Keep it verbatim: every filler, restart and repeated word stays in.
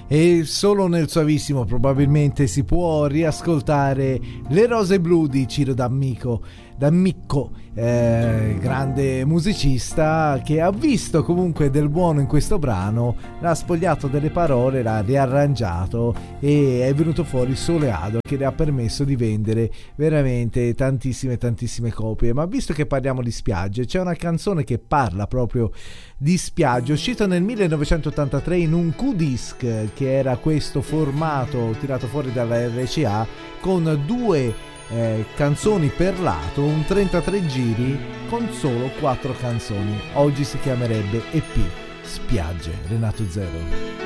E solo nel suavissimo probabilmente si può riascoltare Le rose blu di Ciro D'Amico, D'Amico, eh, grande musicista che ha visto comunque del buono in questo brano, l'ha spogliato delle parole, l'ha riarrangiato e è venuto fuori soleado, che le ha permesso di vendere veramente tantissime tantissime copie. Ma visto che parliamo di spiagge, c'è una canzone che parla proprio di spiagge, uscita nel millenovecentottantatré in un Q-Disc, che era questo formato tirato fuori dalla R C A con due eh, canzoni per lato, un trentatré giri con solo quattro canzoni. Oggi si chiamerebbe E P, Spiagge, Renato Zero.